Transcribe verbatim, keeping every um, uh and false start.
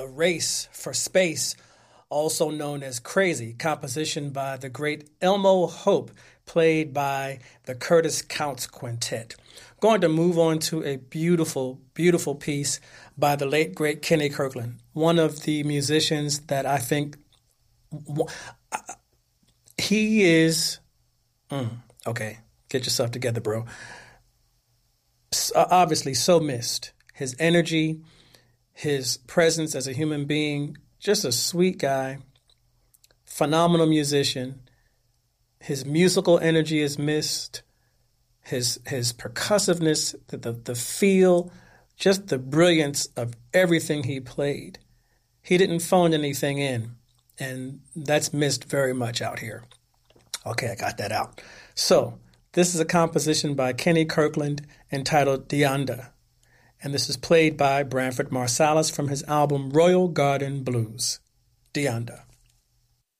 The Race for Space, also known as Crazy, composition by the great Elmo Hope, played by the Curtis Counts Quintet. Going to move on to a beautiful, beautiful piece by the late, great Kenny Kirkland, one of the musicians that I think he is, mm, okay, get yourself together, bro. Obviously so missed. His energy, his presence as a human being, just a sweet guy, phenomenal musician. His musical energy is missed. His his percussiveness, the, the, the feel, just the brilliance of everything he played. He didn't phone anything in, and that's missed very much out here. Okay, I got that out. So this is a composition by Kenny Kirkland entitled Deanda, and this is played by Branford Marsalis from his album Royal Garden Blues. Deanda.